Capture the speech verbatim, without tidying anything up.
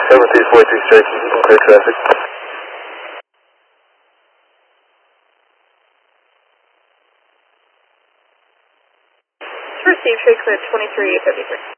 seven three four three straight, you can clear traffic. Received, trade clear twenty-three fifty-three.